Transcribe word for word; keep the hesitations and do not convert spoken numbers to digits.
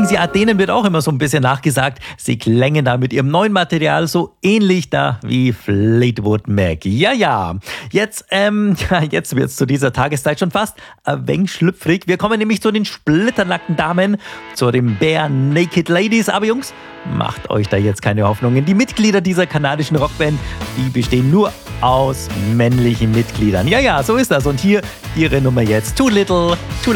sie, denen wird auch immer so ein bisschen nachgesagt, sie klängen da mit ihrem neuen Material so ähnlich da wie Fleetwood Mac. Ja, ja. Jetzt, ähm, ja, jetzt wird's zu dieser Tageszeit schon fast ein wenig schlüpfrig. Wir kommen nämlich zu den splitternackten Damen, zu den Bare Naked Ladies. Aber Jungs, macht euch da jetzt keine Hoffnungen. Die Mitglieder dieser kanadischen Rockband, die bestehen nur aus männlichen Mitgliedern. Ja, ja, so ist das. Und hier ihre Nummer jetzt. Too Little, Too Late.